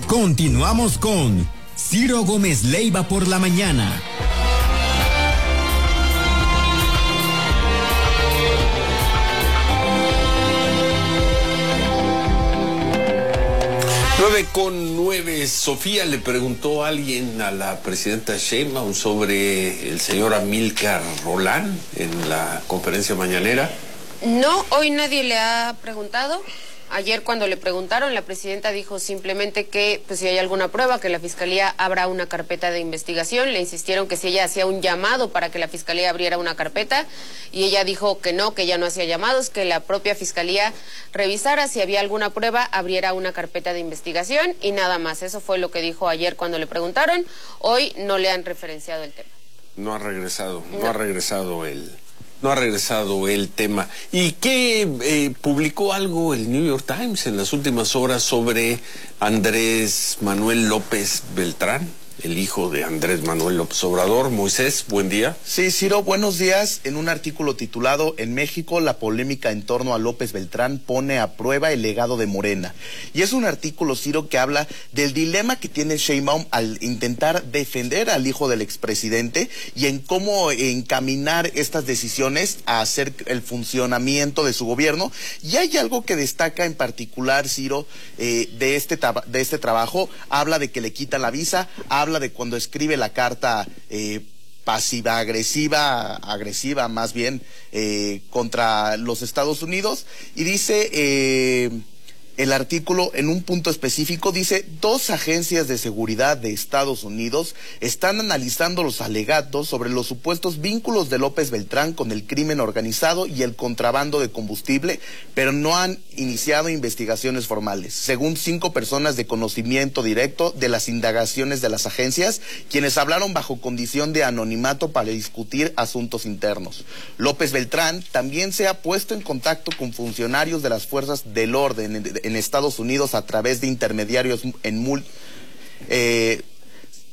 Continuamos con Ciro Gómez Leiva por la mañana. Nueve con nueve. Sofía, le preguntó a alguien a la presidenta Sheinbaum sobre el señor Amílcar Rolán en la conferencia mañanera. No, hoy nadie le ha preguntado. Ayer cuando le preguntaron, la presidenta dijo simplemente que pues si hay alguna prueba, que la Fiscalía abra una carpeta de investigación. Le insistieron que si ella hacía un llamado para que la Fiscalía abriera una carpeta, y ella dijo que no, que ella no hacía llamados, que la propia Fiscalía revisara si había alguna prueba, abriera una carpeta de investigación y nada más. Eso fue lo que dijo ayer cuando le preguntaron. Hoy no le han referenciado el tema. No ha regresado, no ha regresado el tema. ¿Y qué publicó algo el New York Times en las últimas horas sobre Andrés Manuel López Beltrán, el hijo de Andrés Manuel López Obrador? Moisés, buen día. Sí, Ciro, buenos días. En un artículo titulado "En México, la polémica en torno a López Beltrán pone a prueba el legado de Morena". Y es un artículo, Ciro, que habla del dilema que tiene Sheinbaum al intentar defender al hijo del expresidente y en cómo encaminar estas decisiones a hacer el funcionamiento de su gobierno. Y hay algo que destaca en particular, Ciro, de este trabajo. Habla de que le quitan la visa, habla de cuando escribe la carta agresiva más bien, contra los Estados Unidos, y dice el artículo, en un punto específico, dice: dos agencias de seguridad de Estados Unidos están analizando los alegatos sobre los supuestos vínculos de López Beltrán con el crimen organizado y el contrabando de combustible, pero no han iniciado investigaciones formales, según 5 personas de conocimiento directo de las indagaciones de las agencias, quienes hablaron bajo condición de anonimato para discutir asuntos internos. López Beltrán también se ha puesto en contacto con funcionarios de las fuerzas del orden en Estados Unidos a través de intermediarios